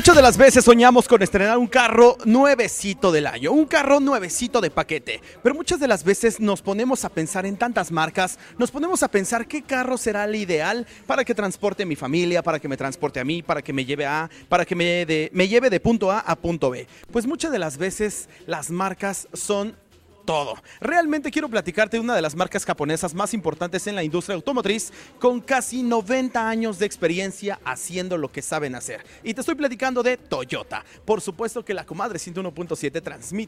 Muchas de las veces soñamos con estrenar un carro nuevecito del año, un carro nuevecito de paquete, pero muchas de las veces nos ponemos a pensar en tantas marcas, nos ponemos a pensar qué carro será el ideal para que transporte a mi familia, para que me transporte a mí, para que me lleve para que me lleve de punto A punto B. Pues muchas de las veces las marcas son todo. Realmente quiero platicarte de una de las marcas japonesas más importantes en la industria automotriz, con casi 90 años de experiencia haciendo lo que saben hacer. Y te estoy platicando de Toyota. Por supuesto que la comadre 101.7